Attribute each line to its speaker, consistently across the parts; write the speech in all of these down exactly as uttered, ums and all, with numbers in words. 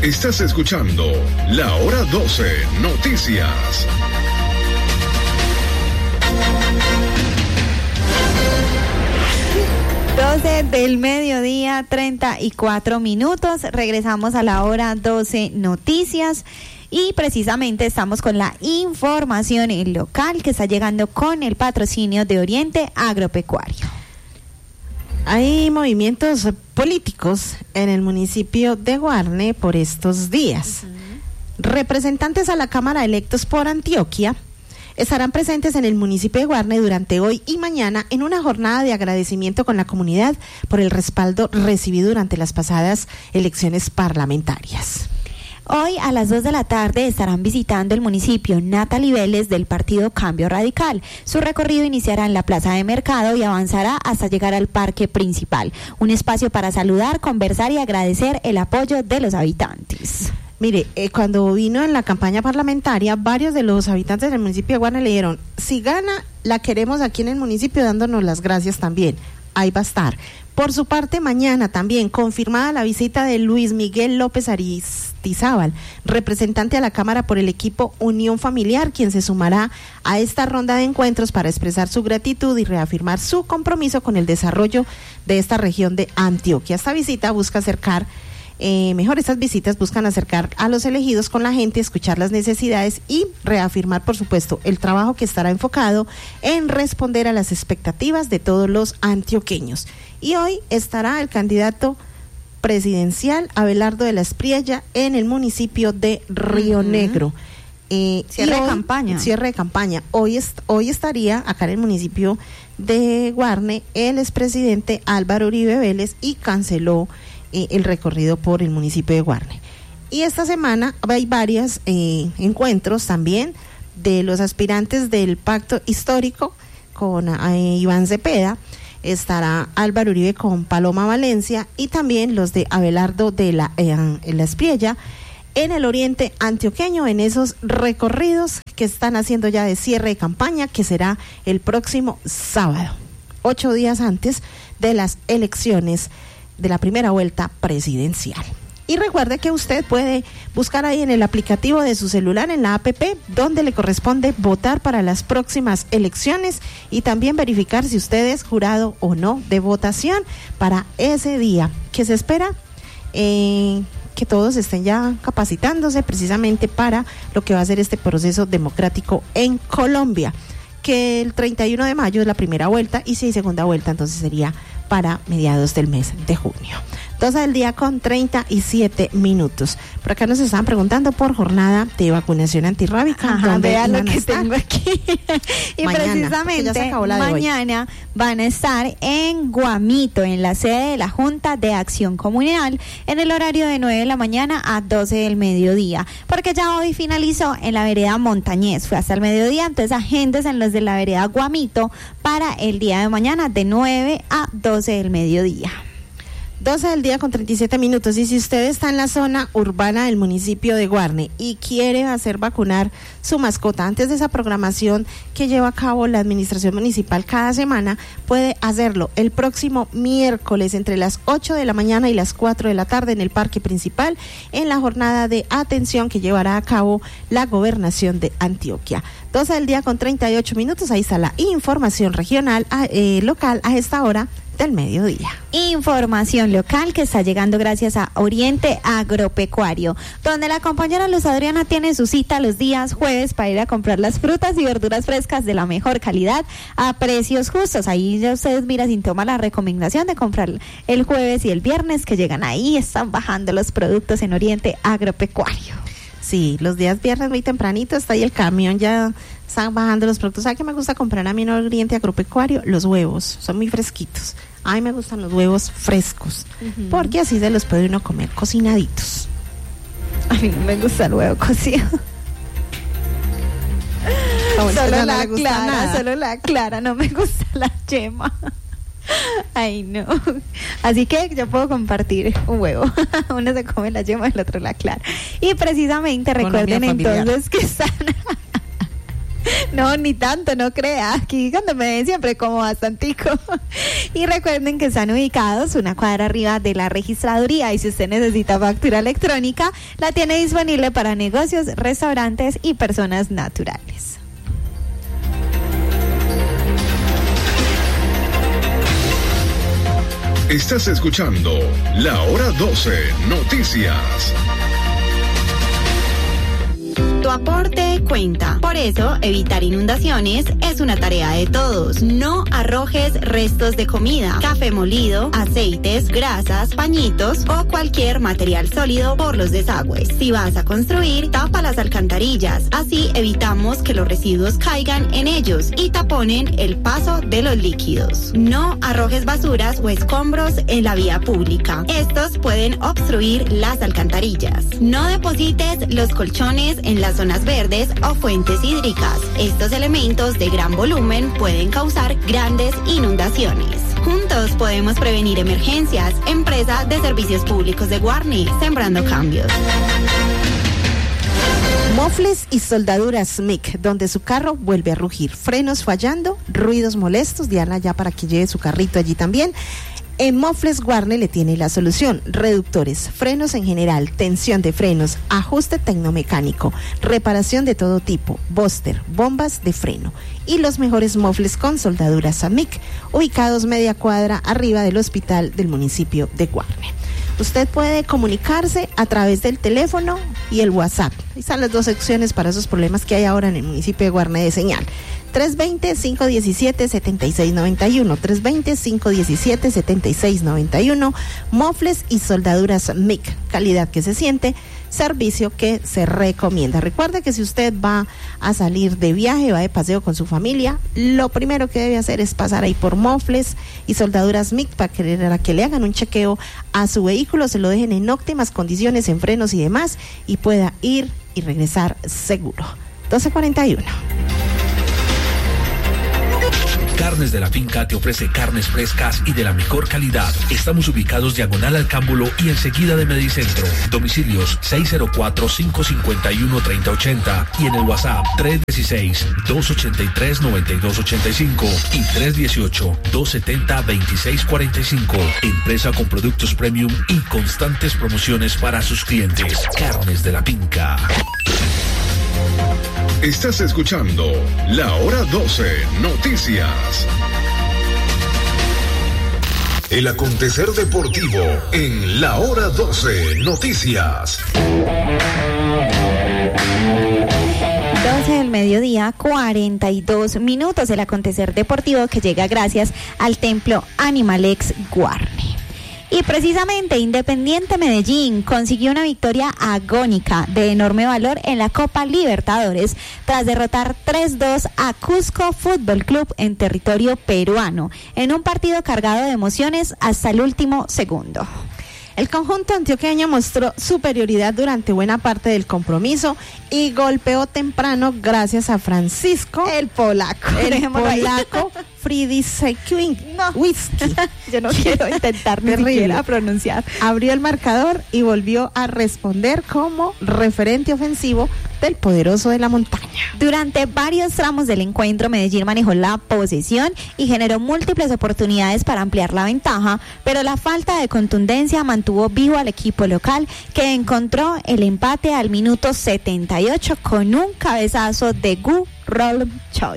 Speaker 1: Estás escuchando La Hora doce Noticias.
Speaker 2: doce del mediodía, treinta y cuatro minutos. Regresamos a La Hora doce Noticias. Y precisamente estamos con la información local que está llegando con el patrocinio de Oriente Agropecuario.
Speaker 3: Hay movimientos políticos en el municipio de Guarne por estos días. Uh-huh. Representantes a la Cámara electos por Antioquia estarán presentes en el municipio de Guarne durante hoy y mañana en una jornada de agradecimiento con la comunidad por el respaldo recibido durante las pasadas elecciones parlamentarias.
Speaker 2: Hoy a las dos de la tarde estarán visitando el municipio Natalie Vélez del partido Cambio Radical. Su recorrido iniciará en la plaza de mercado y avanzará hasta llegar al parque principal. Un espacio para saludar, conversar y agradecer el apoyo de los habitantes.
Speaker 3: Mire, eh, cuando vino en la campaña parlamentaria, varios de los habitantes del municipio de Guarne le dijeron, si gana, la queremos aquí en el municipio dándonos las gracias también. Ahí va a estar. Por su parte, mañana también confirmada la visita de Luis Miguel López Aristizábal, representante a la Cámara por el equipo Unión Familiar, quien se sumará a esta ronda de encuentros para expresar su gratitud y reafirmar su compromiso con el desarrollo de esta región de Antioquia. Esta visita busca acercar Eh, mejor estas visitas buscan acercar a los elegidos con la gente, escuchar las necesidades y reafirmar, por supuesto, el trabajo que estará enfocado en responder a las expectativas de todos los antioqueños. Y hoy estará el candidato presidencial Abelardo de la Espriella en el municipio de Río uh-huh. Negro. Eh,
Speaker 2: cierre
Speaker 3: hoy,
Speaker 2: de campaña.
Speaker 3: Cierre de campaña. Hoy, est- hoy estaría acá en el municipio de Guarne el expresidente Álvaro Uribe Vélez y canceló el recorrido por el municipio de Guarne. Y esta semana hay varios eh, encuentros también de los aspirantes del pacto histórico con eh, Iván Cepeda. Estará Álvaro Uribe con Paloma Valencia y también los de Abelardo de la, eh, la Espriella en el oriente antioqueño, en esos recorridos que están haciendo ya de cierre de campaña, que será el próximo sábado, ocho días antes de las elecciones de la primera vuelta presidencial. Y recuerde que usted puede buscar ahí en el aplicativo de su celular, en la app, donde le corresponde votar para las próximas elecciones y también verificar si usted es jurado o no de votación para ese día, que se espera eh, que todos estén ya capacitándose precisamente para lo que va a ser este proceso democrático en Colombia, que el treinta y uno de mayo es la primera vuelta y si hay segunda vuelta entonces sería para mediados del mes de junio. doce del día con treinta y siete minutos. Por acá nos estaban preguntando por jornada de vacunación antirrábica.
Speaker 2: Ajá, vea lo que tengo aquí. Y mañana, precisamente mañana van a estar en Guamito, en la sede de la Junta de Acción Comunal, en el horario de nueve de la mañana a doce del mediodía, porque ya hoy finalizó en la vereda Montañés, fue hasta el mediodía, entonces agéndense en los de la vereda Guamito para el día de mañana de nueve a doce del mediodía.
Speaker 3: doce del día con treinta y siete minutos. Y si usted está en la zona urbana del municipio de Guarne y quiere hacer vacunar su mascota antes de esa programación que lleva a cabo la administración municipal cada semana, puede hacerlo el próximo miércoles entre las ocho de la mañana y las cuatro de la tarde en el parque principal, en la jornada de atención que llevará a cabo la gobernación de Antioquia. doce del día con treinta y ocho minutos. Ahí está la información regional eh, local a esta hora del mediodía.
Speaker 2: Información local que está llegando gracias a Oriente Agropecuario, donde la compañera Luz Adriana tiene su cita los días jueves para ir a comprar las frutas y verduras frescas de la mejor calidad a precios justos. Ahí ya ustedes, mira, sin tomar la recomendación de comprar el jueves y el viernes, que llegan ahí, están bajando los productos en Oriente Agropecuario.
Speaker 3: Sí, los días viernes muy tempranito está ahí el camión, ya están bajando los productos. ¿Sabe qué me gusta comprar a mí en Oriente Agropecuario? Los huevos, son muy fresquitos. A mí me gustan los huevos frescos, uh-huh. porque así se los puede uno comer cocinaditos.
Speaker 2: A mí no me gusta el huevo cocido. Solo la no clara, nada. solo la clara, no me gusta la yema. Ay, no. Así que yo puedo compartir un huevo. Uno se come la yema, el otro la clara. Y precisamente recuerden entonces que están No, ni tanto, no crea. Aquí cuando me ven siempre como bastantico. Y recuerden que están ubicados una cuadra arriba de la registraduría y si usted necesita factura electrónica, la tiene disponible para negocios, restaurantes y personas naturales.
Speaker 1: Estás escuchando La Hora doce Noticias.
Speaker 4: Tu aporte cuenta. Por eso, evitar inundaciones es una tarea de todos. No arrojes restos de comida, café molido, aceites, grasas, pañitos o cualquier material sólido por los desagües. Si vas a construir, tapa las alcantarillas. Así evitamos que los residuos caigan en ellos y taponen el paso de los líquidos. No arrojes basuras o escombros en la vía pública. Estos pueden obstruir las alcantarillas. No deposites los colchones en las zonas verdes o fuentes hídricas. Estos elementos de gran volumen pueden causar grandes inundaciones. Juntos podemos prevenir emergencias. Empresa de Servicios Públicos de Guarne, sembrando cambios.
Speaker 3: Mofles y soldaduras M I C, donde su carro vuelve a rugir. Frenos fallando, ruidos molestos. Diana ya para que lleve su carrito allí también. En Mofles Guarne le tiene la solución: reductores, frenos en general, tensión de frenos, ajuste tecnomecánico, reparación de todo tipo, booster, bombas de freno y los mejores mofles con soldaduras a M I C, ubicados media cuadra arriba del hospital del municipio de Guarne. Usted puede comunicarse a través del teléfono y el WhatsApp. Ahí están las dos secciones para esos problemas que hay ahora en el municipio de Guarne de señal. tres dos cero, cinco uno siete, siete seis nueve uno, tres dos cero, cinco uno siete, siete seis nueve uno, mofles y soldaduras M I C, calidad que se siente, servicio que se recomienda. Recuerde que si usted va a salir de viaje, va de paseo con su familia, lo primero que debe hacer es pasar ahí por Mofles y soldaduras M I C para que, para que le hagan un chequeo a su vehículo, se lo dejen en óptimas condiciones en frenos y demás y pueda ir y regresar seguro. doce cuarenta y uno.
Speaker 5: Carnes de la Finca te ofrece carnes frescas y de la mejor calidad. Estamos ubicados diagonal al Cámbulo y enseguida de Medicentro. Domicilios seis cero cuatro, cinco cinco uno, tres cero ocho cero y en el WhatsApp tres uno seis, dos ocho tres, nueve dos ocho cinco y tres uno ocho, dos siete cero, dos seis cuatro cinco. Empresa con productos premium y constantes promociones para sus clientes. Carnes de la Finca.
Speaker 1: Estás escuchando La Hora doce Noticias. El acontecer deportivo en La Hora doce Noticias.
Speaker 2: doce del mediodía, cuarenta y dos minutos. El acontecer deportivo que llega gracias al Templo Animalex Guarne. Y precisamente Independiente Medellín consiguió una victoria agónica de enorme valor en la Copa Libertadores tras derrotar tres dos a Cusco Fútbol Club en territorio peruano, en un partido cargado de emociones hasta el último segundo.
Speaker 3: El conjunto antioqueño mostró superioridad durante buena parte del compromiso y golpeó temprano gracias a Francisco,
Speaker 2: el polaco,
Speaker 3: el polaco Fridisekwin
Speaker 2: no.
Speaker 3: Whisky.
Speaker 2: Yo no quiero intentar ni siquiera pronunciar.
Speaker 3: Abrió el marcador y volvió a responder como referente ofensivo del poderoso de la montaña.
Speaker 2: Durante varios tramos del encuentro, Medellín manejó la posesión y generó múltiples oportunidades para ampliar la ventaja, pero la falta de contundencia mantuvo vivo al equipo local, que encontró el empate al minuto setenta y ocho con un cabezazo de Gu Rol Choi.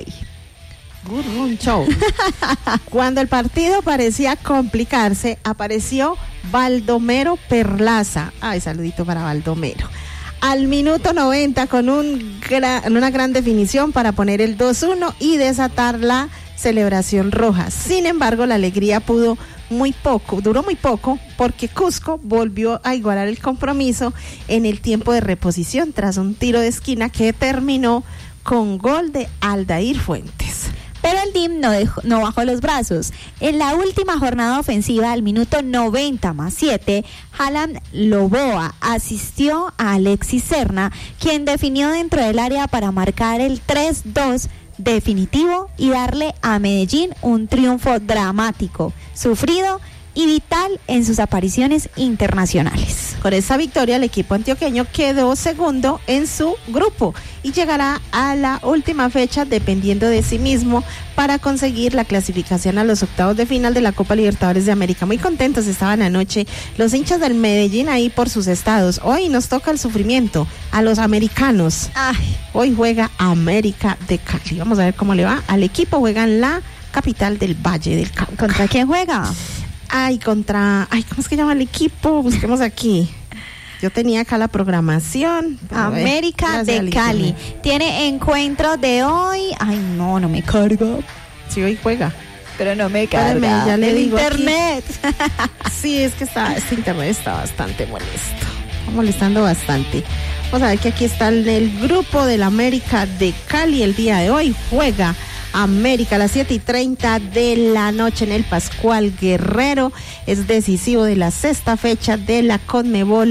Speaker 3: Cuando el partido parecía complicarse, apareció Baldomero Perlaza. Ay, saludito para Baldomero. Al minuto noventa con un gran, una gran definición para poner el dos uno y desatar la celebración roja. Sin embargo, la alegría pudo muy poco, duró muy poco, porque Cusco volvió a igualar el compromiso en el tiempo de reposición tras un tiro de esquina que terminó con gol de Aldair Fuentes.
Speaker 2: Pero el D I M no, dejó, no bajó los brazos. En la última jornada ofensiva, al minuto noventa más siete, Haaland Loboa asistió a Alexis Serna, quien definió dentro del área para marcar el tres dos definitivo y darle a Medellín un triunfo dramático, sufrido y vital en sus apariciones internacionales.
Speaker 3: Con esa victoria, el equipo antioqueño quedó segundo en su grupo y llegará a la última fecha dependiendo de sí mismo para conseguir la clasificación a los octavos de final de la Copa Libertadores de América. Muy contentos estaban anoche los hinchas del Medellín ahí por sus estados. Hoy nos toca el sufrimiento a los americanos. Ay, hoy juega América de Cali. Vamos a ver cómo le va al equipo. Juega en la capital del Valle del Cauca.
Speaker 2: ¿Contra quién juega?
Speaker 3: Ay, contra... Ay, ¿cómo es que llama el equipo? Busquemos aquí. Yo tenía acá la programación.
Speaker 2: América de Cali. Tiene encuentro de hoy. Ay, no, no me carga.
Speaker 3: Sí, hoy juega.
Speaker 2: Pero no me carga. Espérame,
Speaker 3: ya le
Speaker 2: el
Speaker 3: digo
Speaker 2: internet.
Speaker 3: Sí, es que está, este internet está bastante molesto. Está molestando bastante. Vamos a ver que aquí está el, el grupo del América de Cali. El día de hoy juega América a las siete y treinta de la noche en el Pascual Guerrero. Es decisivo de la sexta fecha de la Conmebol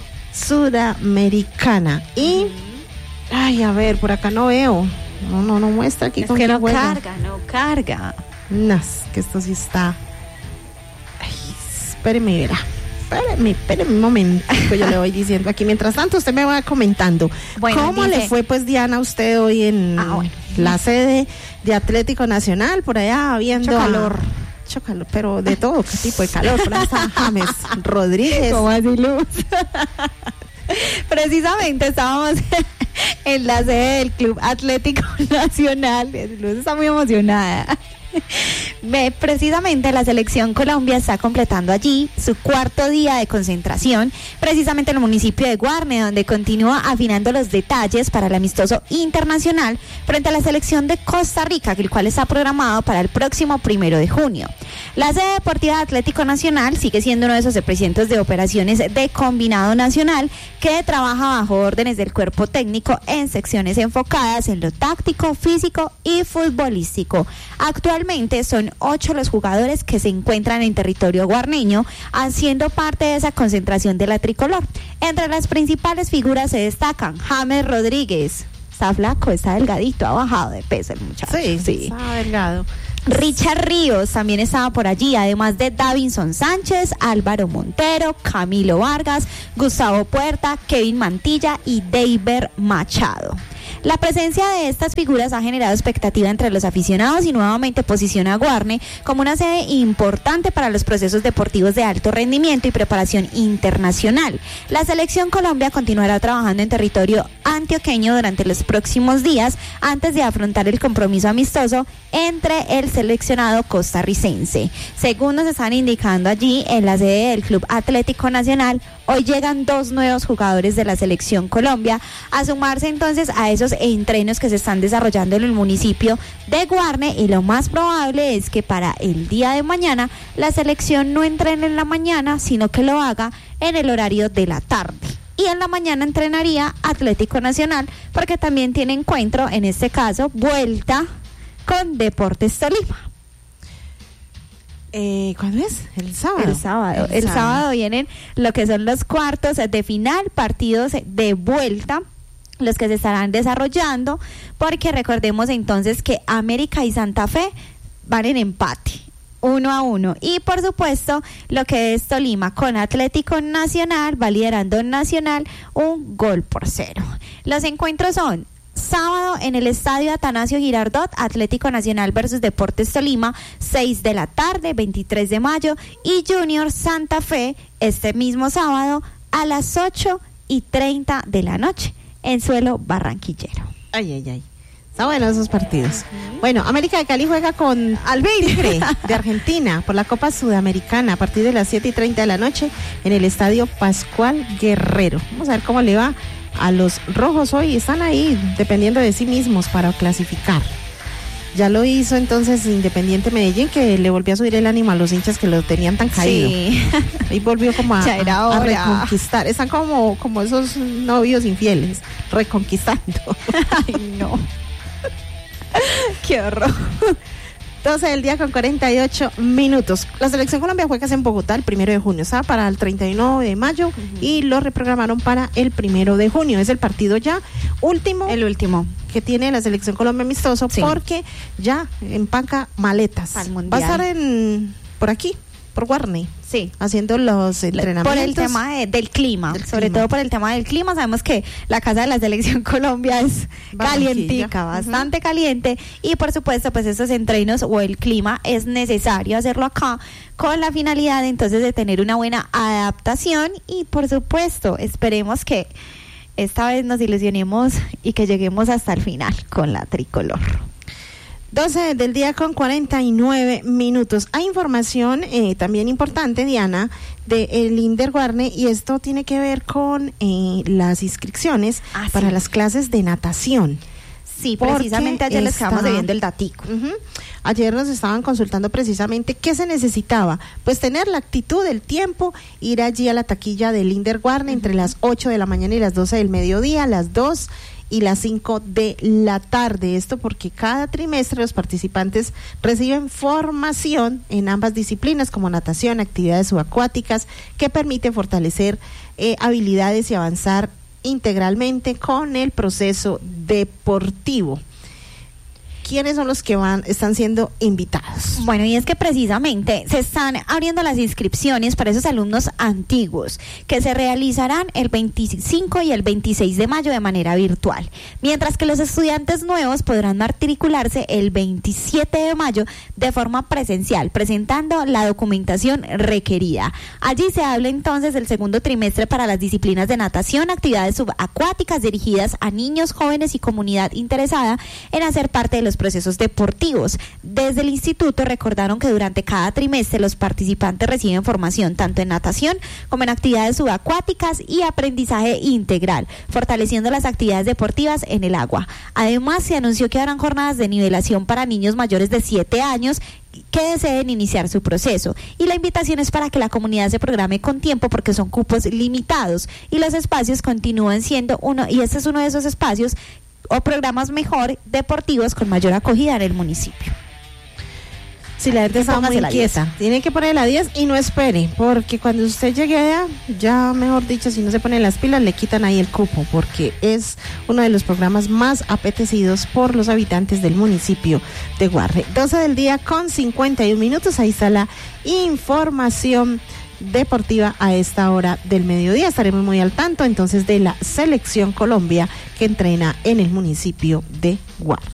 Speaker 3: Sudamericana. Y, ay, a ver, por acá no veo. No, no, no muestra aquí.
Speaker 2: Es con que no juega. carga, no carga.
Speaker 3: No, es que esto sí está. Ay, espéreme, verá. Espéreme, espéreme un momento, yo le voy diciendo aquí. Mientras tanto, usted me va comentando. Bueno, ¿cómo dice, le fue, pues, Diana, a usted hoy en ah, bueno. la sede de Atlético Nacional? Por allá viendo
Speaker 2: mucho calor.
Speaker 3: Mucho calor, pero de todo, ¿qué tipo de calor? Franza James Rodríguez.
Speaker 2: ¿Cómo así, Luz? Precisamente estábamos en la sede del Club Atlético Nacional. Luz está muy emocionada. Precisamente la selección Colombia está completando allí su cuarto día de concentración, precisamente en el municipio de Guarne, donde continúa afinando los detalles para el amistoso internacional frente a la selección de Costa Rica, el cual está programado para el próximo primero de junio. La sede deportiva de Atlético Nacional sigue siendo uno de esos representantes de operaciones de combinado nacional que trabaja bajo órdenes del cuerpo técnico en secciones enfocadas en lo táctico, físico y futbolístico. Actualmente son ocho los jugadores que se encuentran en territorio guarneño haciendo parte de esa concentración de la tricolor. Entre las principales figuras se destacan James Rodríguez. Está flaco, está delgadito, ha bajado de peso el muchacho.
Speaker 3: Sí, sí. Está delgado.
Speaker 2: Richard Ríos también estaba por allí, además de Davinson Sánchez, Álvaro Montero, Camilo Vargas, Gustavo Puerta, Kevin Mantilla y Deiber Machado. La presencia de estas figuras ha generado expectativa entre los aficionados y nuevamente posiciona a Guarne como una sede importante para los procesos deportivos de alto rendimiento y preparación internacional. La selección Colombia continuará trabajando en territorio antioqueño durante los próximos días antes de afrontar el compromiso amistoso entre el seleccionado costarricense. Según nos están indicando allí en la sede del Club Atlético Nacional, hoy llegan dos nuevos jugadores de la selección Colombia a sumarse entonces a esos entrenos que se están desarrollando en el municipio de Guarne, y lo más probable es que para el día de mañana la selección no entrene en la mañana, sino que lo haga en el horario de la tarde. Y en la mañana entrenaría Atlético Nacional porque también tiene encuentro, en este caso, vuelta con Deportes Tolima.
Speaker 3: Eh, ¿Cuándo es? El sábado.
Speaker 2: El sábado. El, el sábado. sábado vienen lo que son los cuartos de final, partidos de vuelta, los que se estarán desarrollando, porque recordemos entonces que América y Santa Fe van en empate, uno a uno, y por supuesto lo que es Tolima con Atlético Nacional va liderando Nacional un gol por cero. Los encuentros son sábado en el estadio Atanasio Girardot, Atlético Nacional versus Deportes Tolima, seis de la tarde, veintitrés de mayo, y Junior Santa Fe este mismo sábado a las ocho y treinta de la noche en suelo barranquillero.
Speaker 3: Ay, ay, ay. Está bueno esos partidos. Uh-huh. Bueno, América de Cali juega con Albeire de Argentina por la Copa Sudamericana a partir de las siete y treinta de la noche en el estadio Pascual Guerrero. Vamos a ver cómo le va a los rojos hoy. Están ahí dependiendo de sí mismos para clasificar. Ya lo hizo entonces Independiente Medellín, que le volvió a subir el ánimo a los hinchas que lo tenían tan caído. Sí. Y volvió como a, a, a reconquistar. Están como, como esos novios infieles, reconquistando.
Speaker 2: Ay, no. Qué horror.
Speaker 3: doce del día con cuarenta y ocho minutos. La selección Colombia juega en Bogotá el primero de junio, estaba para el treinta y uno de mayo, uh-huh, y lo reprogramaron para el primero de junio. Es el partido ya último.
Speaker 2: El último.
Speaker 3: Que tiene la selección Colombia amistoso, sí, porque ya empaca maletas.
Speaker 2: Al mundial.
Speaker 3: Va a estar en, por aquí, por Guarne.
Speaker 2: Sí.
Speaker 3: Haciendo los entrenamientos.
Speaker 2: Por el tema de, del clima,
Speaker 3: del
Speaker 2: sobre
Speaker 3: clima.
Speaker 2: todo por el tema del clima. Sabemos que la casa de la selección Colombia es calientica, bastante uh-huh. caliente. Y por supuesto, pues estos entrenos o el clima es necesario hacerlo acá con la finalidad entonces de tener una buena adaptación. Y por supuesto, esperemos que esta vez nos ilusionemos y que lleguemos hasta el final con la tricolor.
Speaker 3: doce del día con cuarenta y nueve minutos. Hay información eh, también importante, Diana, de el Inder Guarne, y esto tiene que ver con eh, las inscripciones ah, para sí. las clases de natación.
Speaker 2: Sí, precisamente ayer les estábamos debiendo el datico.
Speaker 3: Uh-huh. Ayer nos estaban consultando precisamente qué se necesitaba. Pues tener la actitud, el tiempo, ir allí a la taquilla del Inder Guarne uh-huh. entre las ocho de la mañana y las doce del mediodía, las dos y las cinco de la tarde. Esto porque cada trimestre los participantes reciben formación en ambas disciplinas como natación, actividades subacuáticas, que permite fortalecer eh, habilidades y avanzar integralmente con el proceso deportivo. ¿Quiénes son los que van, están siendo invitados?
Speaker 2: Bueno, y es que precisamente se están abriendo las inscripciones para esos alumnos antiguos que se realizarán el veinticinco y el veintiséis de mayo de manera virtual, mientras que los estudiantes nuevos podrán matricularse el veintisiete de mayo de forma presencial, presentando la documentación requerida. Allí se habla entonces del segundo trimestre para las disciplinas de natación, actividades subacuáticas dirigidas a niños, jóvenes y comunidad interesada en hacer parte de los procesos deportivos. Desde el instituto recordaron que durante cada trimestre los participantes reciben formación tanto en natación como en actividades subacuáticas y aprendizaje integral, fortaleciendo las actividades deportivas en el agua. Además, se anunció que habrán jornadas de nivelación para niños mayores de siete años que deseen iniciar su proceso, y la invitación es para que la comunidad se programe con tiempo porque son cupos limitados y los espacios continúan siendo uno, y este es uno de esos espacios o programas mejor deportivos con mayor acogida en el municipio.
Speaker 3: Si la gente está muy inquieta, tiene que poner la diez y no espere, porque cuando usted llegue allá, ya mejor dicho, si no se ponen las pilas, le quitan ahí el cupo, porque es uno de los programas más apetecidos por los habitantes del municipio de Guarne. doce del día con cincuenta y un minutos, ahí está la información deportiva a esta hora del mediodía. Estaremos muy al tanto entonces de la selección Colombia que entrena en el municipio de Guarne.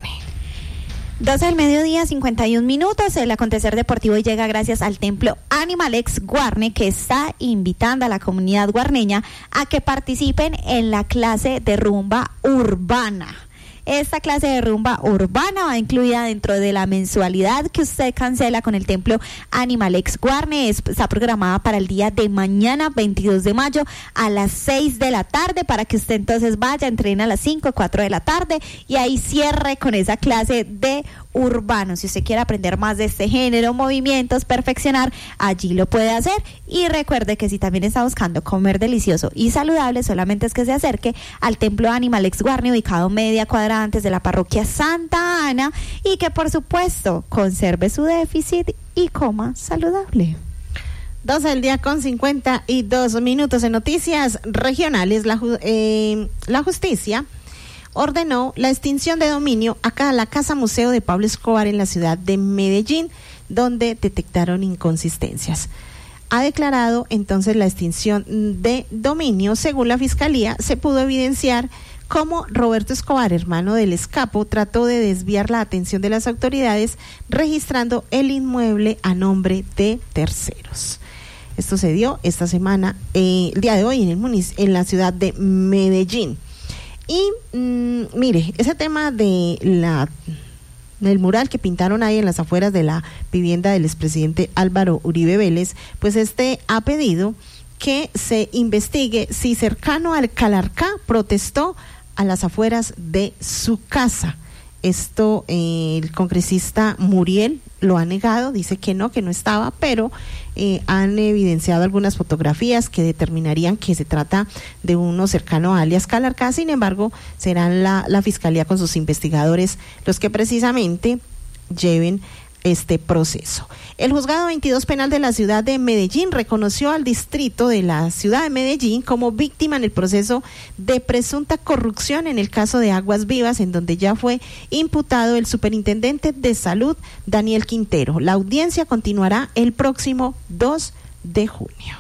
Speaker 2: doce del mediodía, cincuenta y un minutos. El acontecer deportivo llega gracias al templo Animalex Guarne, que está invitando a la comunidad guarneña a que participen en la clase de rumba urbana. Esta clase de rumba urbana va incluida dentro de la mensualidad que usted cancela con el templo Animalex Guarne. Está programada para el día de mañana, veintidós de mayo, a las seis de la tarde, para que usted entonces vaya, entrene a las cinco, cuatro de la tarde y ahí cierre con esa clase de urbano. Si usted quiere aprender más de este género, movimientos, perfeccionar, allí lo puede hacer. Y recuerde que si también está buscando comer delicioso y saludable, solamente es que se acerque al templo Animalex Guarne, ubicado media cuadra antes de la parroquia Santa Ana, y que por supuesto conserve su déficit y coma saludable.
Speaker 3: doce del día con cincuenta y dos minutos. En noticias regionales, la, eh, la justicia ordenó la extinción de dominio acá a la Casa Museo de Pablo Escobar en la ciudad de Medellín, donde detectaron inconsistencias. Ha declarado entonces la extinción de dominio. Según la Fiscalía, se pudo evidenciar cómo Roberto Escobar, hermano del Escapo, trató de desviar la atención de las autoridades registrando el inmueble a nombre de terceros. Esto se dio esta semana, eh, el día de hoy, en, el munic- en la ciudad de Medellín. Y mmm, mire, ese tema de la del mural que pintaron ahí en las afueras de la vivienda del expresidente Álvaro Uribe Vélez, pues este ha pedido que se investigue si cercano al Calarcá protestó a las afueras de su casa. Esto eh, el congresista Muriel lo ha negado, dice que no, que no estaba, pero eh, han evidenciado algunas fotografías que determinarían que se trata de uno cercano a alias Calarcá. Sin embargo, serán la, la Fiscalía con sus investigadores los que precisamente lleven este proceso. El juzgado veintidós penal de la ciudad de Medellín reconoció al distrito de la ciudad de Medellín como víctima en el proceso de presunta corrupción en el caso de Aguas Vivas, en donde ya fue imputado el superintendente de salud Daniel Quintero. La audiencia continuará el próximo dos de junio.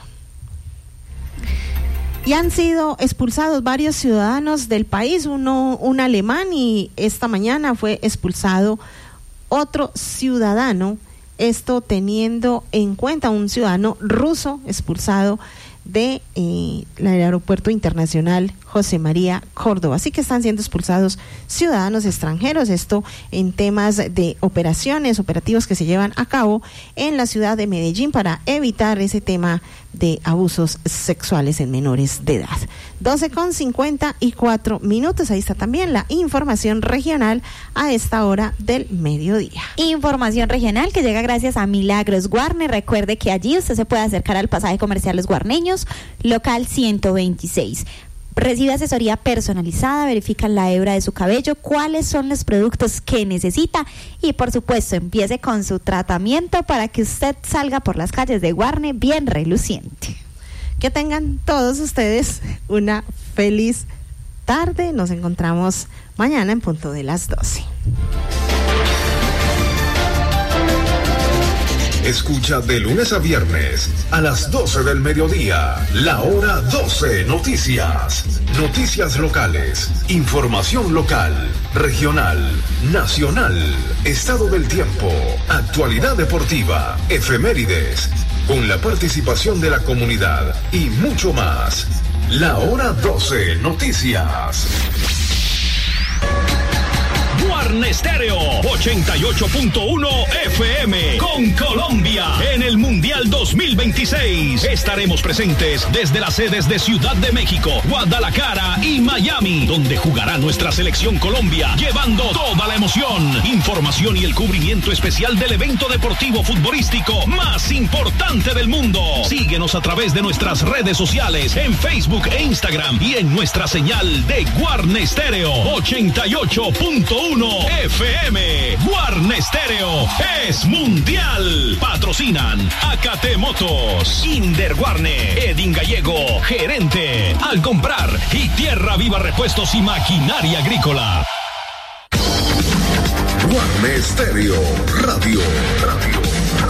Speaker 3: Y han sido expulsados varios ciudadanos del país, uno un alemán, y esta mañana fue expulsado otro ciudadano, esto teniendo en cuenta un ciudadano ruso expulsado de eh, el aeropuerto internacional José María Córdoba. Así que están siendo expulsados ciudadanos extranjeros, esto en temas de operaciones, operativos que se llevan a cabo en la ciudad de Medellín para evitar ese tema de abusos sexuales en menores de edad. doce con cincuenta y cuatro minutos, ahí está también la información regional a esta hora del mediodía.
Speaker 2: Información regional que llega gracias a Milagros Guarne. Recuerde que allí usted se puede acercar al pasaje comercial Los Guarneños, local ciento veintiséis. Recibe asesoría personalizada, verifican la hebra de su cabello, cuáles son los productos que necesita y por supuesto empiece con su tratamiento para que usted salga por las calles de Guarne bien reluciente.
Speaker 3: Que tengan todos ustedes una feliz tarde. Nos encontramos mañana en punto de las doce.
Speaker 1: Escucha de lunes a viernes a las doce del mediodía, la hora doce Noticias. Noticias locales, información local, regional, nacional, estado del tiempo, actualidad deportiva, efemérides, con la participación de la comunidad y mucho más. La hora doce Noticias.
Speaker 5: Guarne Stereo ochenta y ocho punto uno F M con Colombia en el Mundial dos mil veintiséis. Estaremos presentes desde las sedes de Ciudad de México, Guadalajara y Miami, donde jugará nuestra selección Colombia, llevando toda la emoción, información y el cubrimiento especial del evento deportivo futbolístico más importante del mundo. Síguenos a través de nuestras redes sociales en Facebook e Instagram y en nuestra señal de Guarne Stereo ochenta y ocho punto uno F M. Guarne Stereo es mundial. Patrocinan Acate Motos, Inder Guarne, Edin Gallego, gerente. Al comprar y Tierra Viva Repuestos y Maquinaria Agrícola.
Speaker 1: Guarne Stereo Radio. Radio.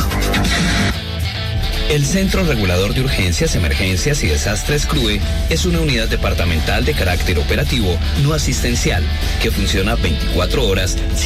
Speaker 6: El Centro Regulador de Urgencias, Emergencias y Desastres C R U E es una unidad departamental de carácter operativo no asistencial que funciona veinticuatro horas